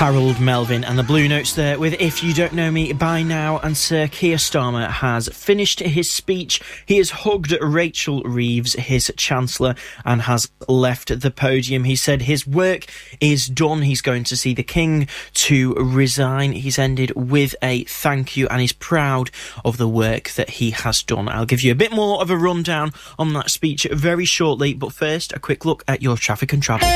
Harold Melvin and the Blue Notes there with If You Don't Know Me By Now, and Sir Keir Starmer has finished his speech. He has hugged Rachel Reeves, his Chancellor, and has left the podium. He said his work is done. He's going to see the King to resign. He's ended with a thank you and he's proud of the work that he has done. I'll give you a bit more of a rundown on that speech very shortly, but first a quick look at your traffic and travel.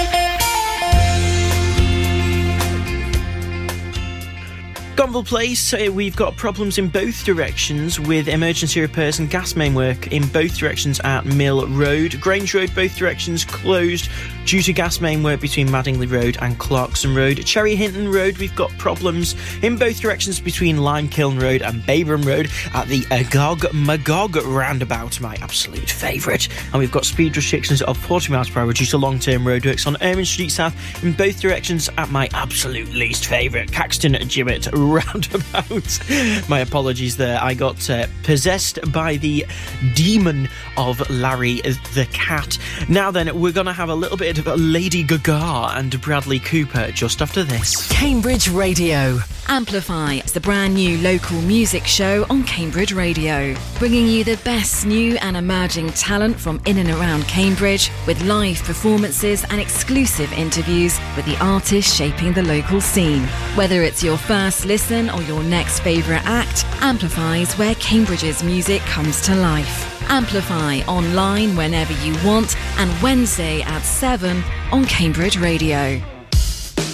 Gonville Place, we've got problems in both directions with emergency repairs and gas main work in both directions at Mill Road. Grange Road, both directions closed due to gas main work between Madingley Road and Clarkson Road. Cherry Hinton Road, we've got problems in both directions between Limekiln Road and Baberham Road at the Agog Magog roundabout, my absolute favourite. And we've got speed restrictions of 40 miles per hour due to long-term roadworks on Ermine Street South in both directions at my absolute least favourite, Caxton Gibbet roundabout. My apologies there. I got possessed by the demon of Larry the Cat. Now then, we're going to have a little bit of Lady Gaga and Bradley Cooper just after this. Cambridge Radio. Amplify is the brand new local music show on Cambridge Radio, bringing you the best new and emerging talent from in and around Cambridge, with live performances and exclusive interviews with the artists shaping the local scene. Whether it's your first listen or your next favourite act, Amplify is where Cambridge's music comes to life. Amplify online whenever you want, and Wednesday at 7 on Cambridge Radio.